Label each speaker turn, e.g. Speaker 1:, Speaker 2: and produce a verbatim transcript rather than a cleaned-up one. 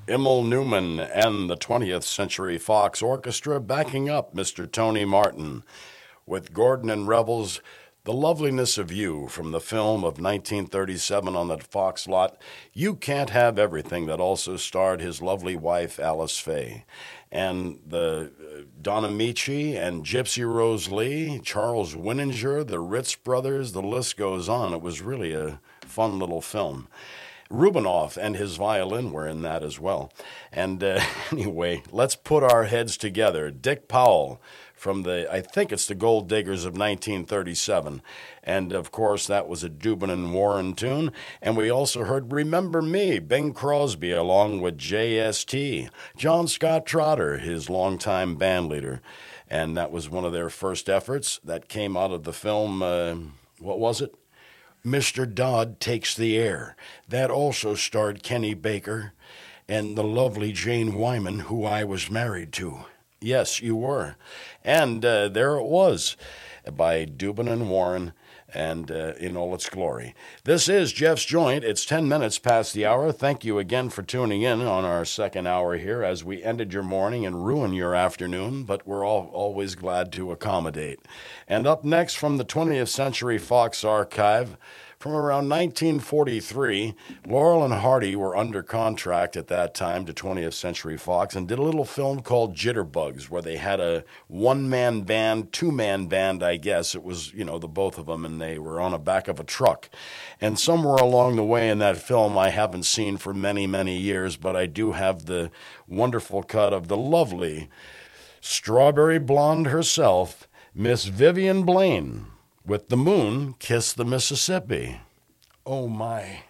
Speaker 1: Emil Newman and the twentieth Century Fox Orchestra backing up Mister Tony Martin with Gordon and Rebels, The Loveliness of You from the film of nineteen thirty-seven on the Fox lot, You Can't Have Everything, that also starred his lovely wife Alice Faye. And the uh, Don Amici and Gypsy Rose Lee, Charles Winninger, the Ritz brothers, the list goes on. It was really a fun little film. Rubinoff and his violin were in that as well. And uh, anyway, let's put our heads together. Dick Powell from the, I think it's the Gold Diggers of nineteen thirty-seven. And of course, that was a Dubin and Warren tune. And we also heard Remember Me, Bing Crosby, along with J S T, John Scott Trotter, his longtime band leader. And that was one of their first efforts that came out of the film, uh, what was it? Mister Dodd Takes the Air. That also starred Kenny Baker and the lovely Jane Wyman, who I was married to. Yes, you were. And uh, there it was by Dubin and Warren, and uh, in all its glory. This is Jeff's Joint. It's ten minutes past the hour. Thank you again for tuning in on our second hour here as we ended your morning and ruined your afternoon, but we're all always glad to accommodate. And up next from the twentieth Century Fox archive, from around nineteen forty-three, Laurel and Hardy were under contract at that time to twentieth Century Fox and did a little film called Jitterbugs, where they had a one-man band, two-man band, I guess. It was, you know, the both of them, and they were on the back of a truck. And somewhere along the way in that film I haven't seen for many, many years, but I do have the wonderful cut of the lovely strawberry blonde herself, Miss Vivian Blaine, with The Moon Kiss the Mississippi. Oh, my.